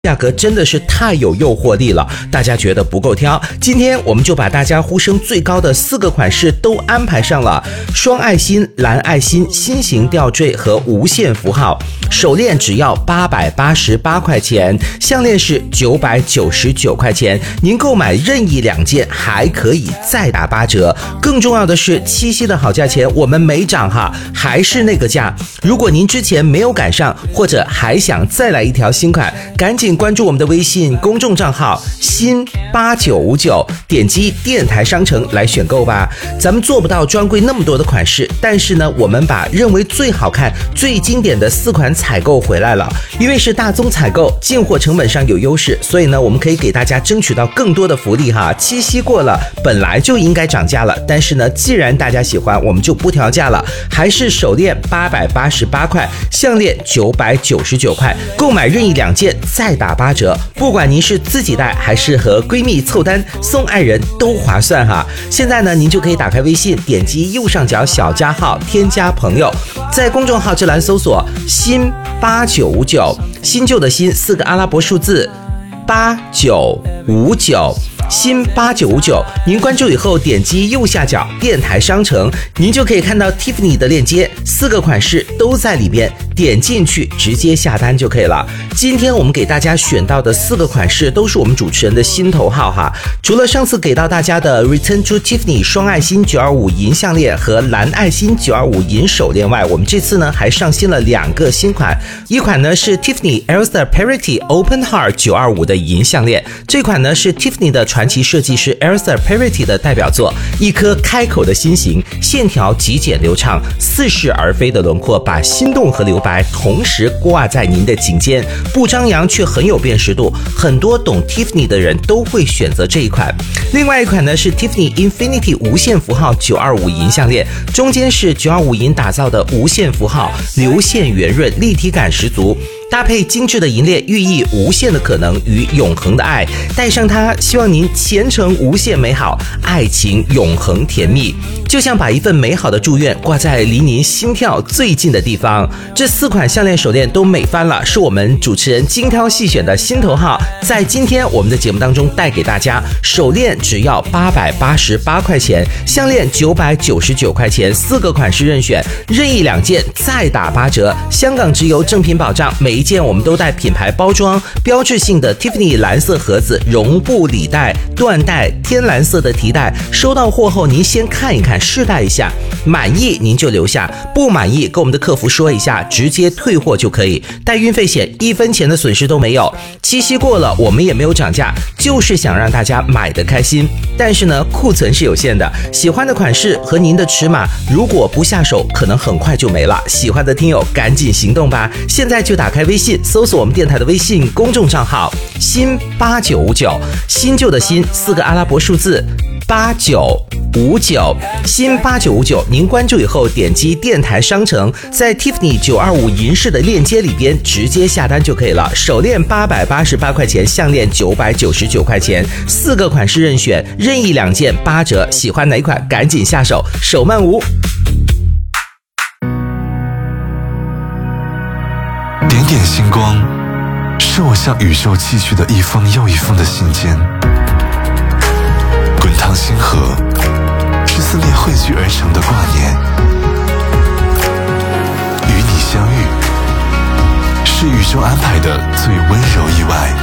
价格真的是太有诱惑力了，大家觉得不够挑。今天我们就把大家呼声最高的4个款式都安排上了：双爱心、蓝爱心、心形吊坠和无限符号。手链只要888块钱，项链是999块钱。您购买任意2件还可以再打8折。更重要的是，七夕的好价钱我们没涨哈，还是那个价。如果您之前没有赶上，或者还想再来一条新款，赶紧关注我们的微信公众账号新8959，点击电台商城来选购吧。咱们做不到专柜那么多的款式，但是呢，我们把认为最好看、最经典的4款采购回来了。因为是大宗采购，进货成本上有优势，所以呢，我们可以给大家争取到更多的福利哈。七夕过了，本来就应该涨价了，但是呢，既然大家喜欢，我们就不调价了，还是手链888块，项链999块，购买任意2件再打8折。不管您是自己戴还是和闺蜜凑单送爱人，都划算哈。现在呢，您就可以打开微信，点击右上角小加号，添加朋友，在公众号这栏搜索新8959，新旧的新4个阿拉伯数字8959。新8959，您关注以后点击右下角电台商城，您就可以看到 Tiffany 的链接，4个款式都在里边，点进去直接下单就可以了。今天我们给大家选到的4个款式都是我们主持人的心头号哈。除了上次给到大家的 Return to Tiffany 双爱心925银项链和蓝爱心925银手链外，我们这次呢还上新了2个新款，一款呢是 Tiffany Elsa Parity Open Heart 925的银项链，这款呢是 Tiffany 的传奇设计师 Elsa Parity 的代表作，一颗开口的心形，线条极简流畅，似是而非的轮廓把心动和留白同时挂在您的颈间，不张扬却很有辨识度，很多懂 Tiffany 的人都会选择这一款。另外一款呢是 Tiffany Infinity 无限符号925银项链，中间是925银打造的无限符号，流线圆润，立体感十足，搭配精致的银链，寓意无限的可能与永恒的爱。戴上它，希望您前程无限美好，爱情永恒甜蜜，就像把一份美好的祝愿挂在离您心跳最近的地方。这4款项链手链都美翻了，是我们主持人精挑细选的心头号，在今天我们的节目当中带给大家。手链只要888块钱，项链999块钱，4个款式任选，任意2件再打8折。香港直邮，正品保障，每一件我们都带品牌包装，标志性的 Tiffany 蓝色盒子，绒布里带、缎带、天蓝色的提带。收到货后您先看一看，试戴一下，满意您就留下，不满意跟我们的客服说一下，直接退货就可以，带运费险，1分钱的损失都没有。七夕过了，我们也没有涨价，就是想让大家买得开心。但是呢，库存是有限的，喜欢的款式和您的尺码，如果不下手，可能很快就没了。喜欢的听友赶紧行动吧！现在就打开微信，搜索我们电台的微信公众账号新8959，新旧的新4个阿拉伯数字8959，新8959，您关注以后点击电台商城，在 Tiffany 925银饰的链接里边直接下单就可以了。手链888块钱，项链999块钱，4个款式任选，任意2件8折，喜欢哪款赶紧下手，手慢无。 点点星光，是我向宇宙寄去的一封又一封的信笺。滚烫星河，是思念汇聚而成的挂念。与你相遇，是宇宙安排的最温柔意外。